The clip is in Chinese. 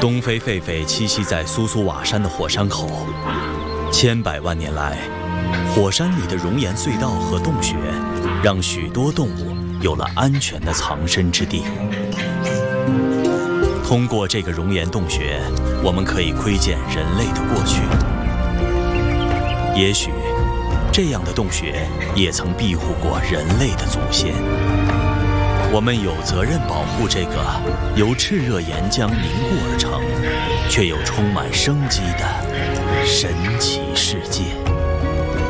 东非狒狒栖息在苏苏瓦山的火山口，千百万年来，火山里的熔岩隧道和洞穴，让许多动物有了安全的藏身之地。通过这个熔岩洞穴，我们可以窥见人类的过去。也许，这样的洞穴也曾庇护过人类的祖先。我们有责任保护这个由炽热岩浆凝固而成，却又充满生机的神奇世界。